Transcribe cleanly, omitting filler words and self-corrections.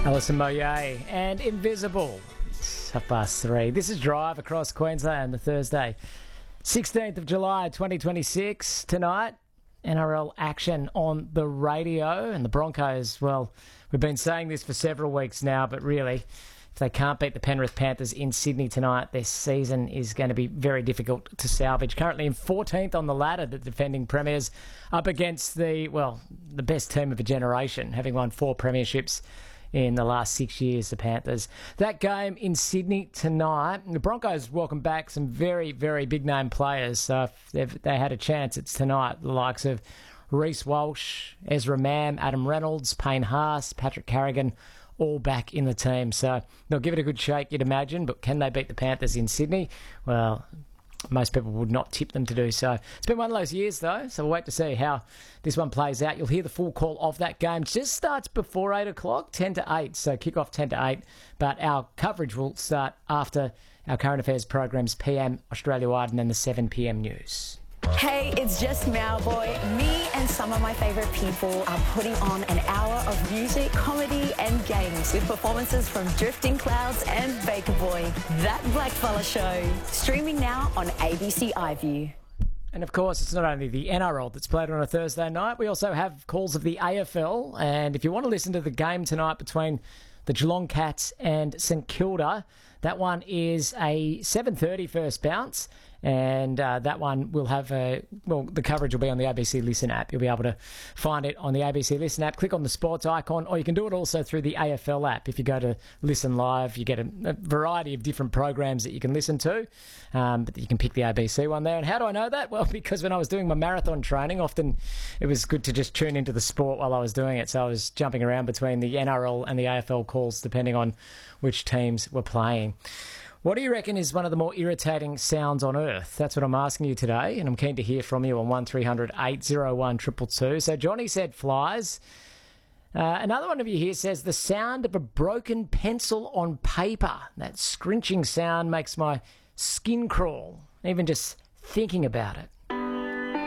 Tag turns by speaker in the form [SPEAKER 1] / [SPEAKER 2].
[SPEAKER 1] Alison Moyet and Invisible. It's 3:30. This is Drive across Queensland, the Thursday, 16th of July, 2026. Tonight, NRL action on the radio. And the Broncos, well, we've been saying this for several weeks now, but really, if they can't beat the Penrith Panthers in Sydney tonight, their season is going to be very difficult to salvage. Currently in 14th on the ladder, the defending premiers, up against the best team of a generation, having won 4 premierships in the last 6 years, the Panthers. That game in Sydney tonight, the Broncos welcome back some very, very big-name players. So if they had a chance, it's tonight. The likes of Reece Walsh, Ezra Mam, Adam Reynolds, Payne Haas, Patrick Carrigan, all back in the team. So they'll give it a good shake, you'd imagine. But can they beat the Panthers in Sydney? Well, most people would not tip them to do so. It's been one of those years, though, so we'll wait to see how this one plays out. You'll hear the full call of that game. It just starts before 8 o'clock, 10 to 8, so kick off 10 to 8. But our coverage will start after our current affairs programs, PM Australia-wide, and then the 7 p.m. news.
[SPEAKER 2] Hey, it's just Mowboy. Me and some of my favourite people are putting on an hour of music, comedy and games with performances from Drifting Clouds and Baker Boy. That Blackfella Show. Streaming now on ABC iView.
[SPEAKER 1] And of course, it's not only the NRL that's played on a Thursday night, we also have calls of the AFL. And if you want to listen to the game tonight between the Geelong Cats and St Kilda, that one is a 7:30 first bounce. And that one will have the coverage will be on the ABC Listen app. You'll be able to find it on the ABC Listen app. Click on the sports icon, or you can do it also through the AFL app. If you go to Listen Live, you get a variety of different programs that you can listen to, but you can pick the ABC one there. And how do I know that? Well, because when I was doing my marathon training, often it was good to just tune into the sport while I was doing it. So I was jumping around between the NRL and the AFL calls, depending on which teams were playing. What do you reckon is one of the more irritating sounds on earth? That's what I'm asking you today, and I'm keen to hear from you on 1300 801 222. So Johnny said flies. Another one of you here says the sound of a broken pencil on paper. That scrunching sound makes my skin crawl, even just thinking about it.